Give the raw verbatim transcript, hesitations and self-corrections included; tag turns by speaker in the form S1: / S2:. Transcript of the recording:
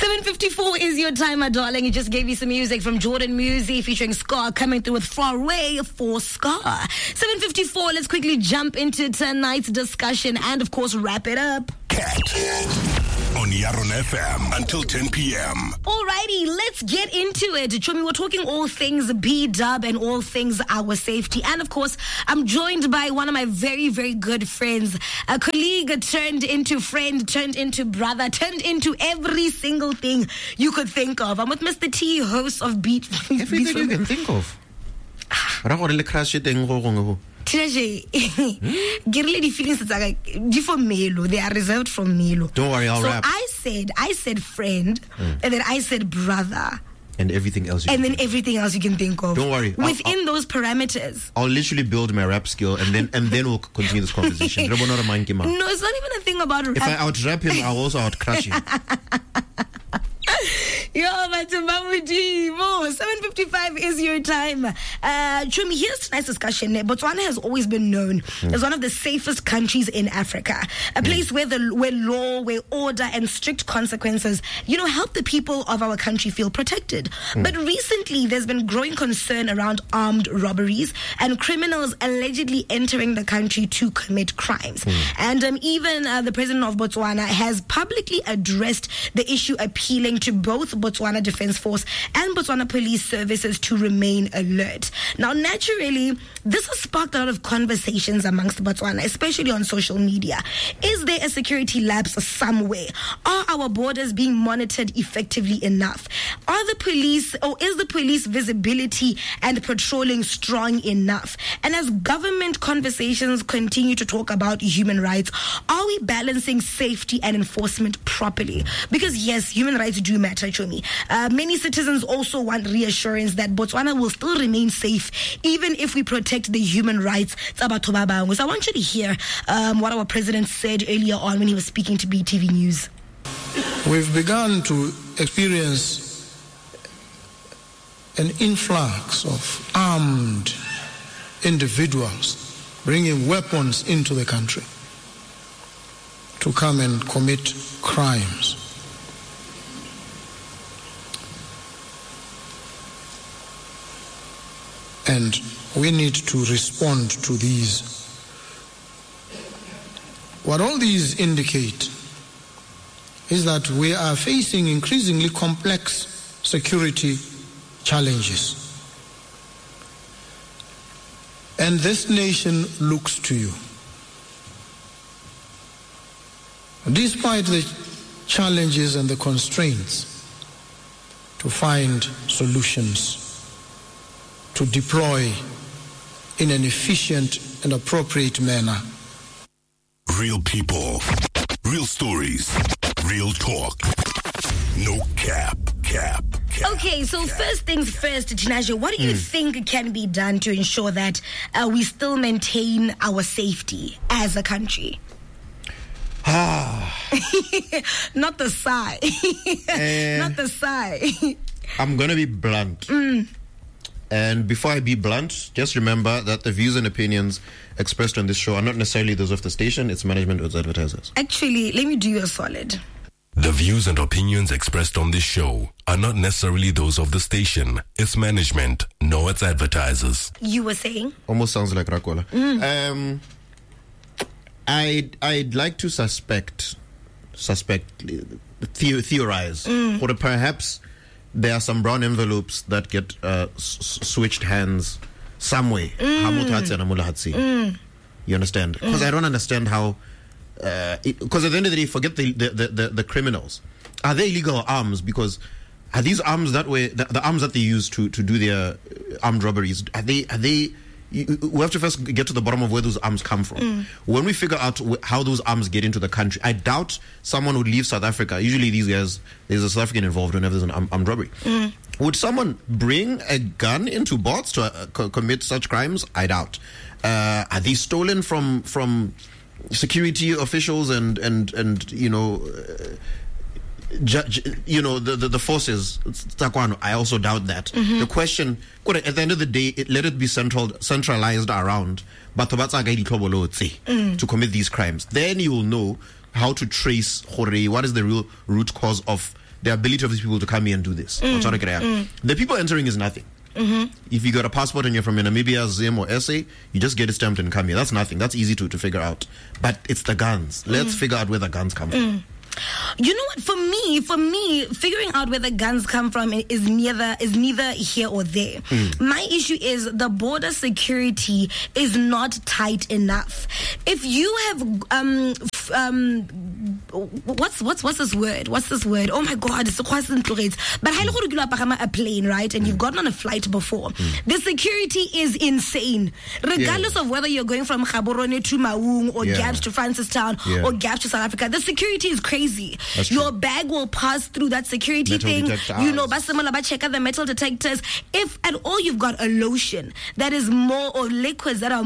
S1: seven fifty-four is your time, my darling. It just gave you some music from Jordan Musi featuring Scar coming through with Far Away for Scar. seven fifty-four, let's quickly jump into tonight's discussion and, of course, wrap it up.
S2: Cat on Yaron F M until ten p.m.
S1: Alrighty, let's get into it. Chomi, we're talking all things B-Dub and all things our safety. And, of course, I'm joined by one of my very, very good friends. A colleague turned into friend, turned into brother, turned into every single thing you could think of. I'm with Mister T, host of Beat.
S3: Everything you can think of.
S1: Treasure, get lady feelings like from Melo. They are reserved from Melo.
S3: Don't worry, I'll
S1: so
S3: rap.
S1: I said, I said friend, mm. and then I said brother,
S3: and everything else. You
S1: and
S3: can
S1: then
S3: think.
S1: everything else you can think of.
S3: Don't worry.
S1: Within
S3: I'll, I'll,
S1: those parameters,
S3: I'll literally build my rap skill, and then and then we'll continue this conversation.
S1: No, it's not even a thing about rap.
S3: If I out rap him, I'll also out crush him.
S1: Yo, seven fifty-five is your time. Uh, Chumi, here's tonight's discussion. Botswana has always been known mm. as one of the safest countries in Africa. A place mm. where the where law, where order and strict consequences, you know, help the people of our country feel protected. Mm. But recently, there's been growing concern around armed robberies and criminals allegedly entering the country to commit crimes. Mm. And um, even uh, the president of Botswana has publicly addressed the issue, appealing to both Botswana Defence Force and Botswana Police Services to remain alert. Now, naturally, this has sparked a lot of conversations amongst Botswana, especially on social media. Is there a security lapse somewhere? Are our borders being monitored effectively enough? Are the police, or is the police visibility and patrolling strong enough? And as government conversations continue to talk about human rights, are we balancing safety and enforcement properly? Because yes, human rights do matter, Chomi. Uh, many citizens also want reassurance that Botswana will still remain safe even if we protect the human rights. So I want you to hear um, what our president said earlier on when he was speaking to B T V News.
S4: We've begun to experience an influx of armed individuals bringing weapons into the country to come and commit crimes. And we need to respond to these. What all these indicate is that we are facing increasingly complex security challenges. And this nation looks to you. Despite the challenges and the constraints, to find solutions, to deploy in an efficient and appropriate manner.
S2: Real people, real stories, real talk. No cap, cap, cap.
S1: Okay, so
S2: cap,
S1: first things
S2: cap.
S1: first, Tinashe, what do you mm. think can be done to ensure that uh, we still maintain our safety as a country?
S3: Ah.
S1: Not the sigh. uh, Not the sigh.
S3: I'm going to be blunt.
S1: Mm.
S3: And before I be blunt, just remember that the views and opinions expressed on this show are not necessarily those of the station, its management or its advertisers.
S1: Actually, let me do you a solid.
S2: The views and opinions expressed on this show are not necessarily those of the station, its management, nor its advertisers.
S1: You were saying?
S3: Almost sounds like Rakola.
S1: Mm.
S3: Um, I'd, I'd like to suspect, suspect, the, theorize,
S1: mm.
S3: or perhaps there are some brown envelopes that get uh, s- switched hands some way.
S1: Mm.
S3: Mm. You understand? Because mm. I don't understand how. Because uh, at the end of the day, forget the the, the, the the criminals. Are they illegal arms? Because are these arms that way the, the arms that they use to, to do their armed robberies? Are they are they? You, we have to first get to the bottom of where those arms come from.
S1: Mm.
S3: When we figure out wh- how those arms get into the country, I doubt someone would leave South Africa. Usually these guys, there's a South African involved whenever there's an armed, armed robbery.
S1: Mm.
S3: Would someone bring a gun into Bots to uh, co- commit such crimes? I doubt. Uh, are they stolen from from security officials and, and, and you know... Uh, Ju- you know the, the the forces. I also doubt that.
S1: Mm-hmm.
S3: The question, at the end of the day, it, let it be central centralized around mm. to commit these crimes. Then you will know how to trace what is the real root cause of the ability of these people to come here and do this.
S1: Mm.
S3: Mm. The people entering is nothing. Mm-hmm. If you got a passport and you're from Namibia, Zim or S A, you just get it stamped and come here. That's nothing. That's easy to, to figure out. But it's the guns. Let's mm. figure out where the guns come
S1: mm.
S3: from.
S1: You know what? For me, for me, figuring out where the guns come from is neither is neither here or there. Mm. My issue is the border security is not tight enough. If you have um f- um what's what's what's this word? What's this word? Oh my God, it's so quite But mm. a plane, right? And mm. you've gotten on a flight before. Mm. The security is insane, regardless yeah. of whether you're going from Gaborone to Maung or yeah. Gabs to Francistown yeah. or Gabs to South Africa. The security is crazy. Your bag will pass through that security
S3: metal
S1: thing.
S3: Detectors.
S1: You know, basimala check out the metal detectors. If at all you've got a lotion that is more or liquids that are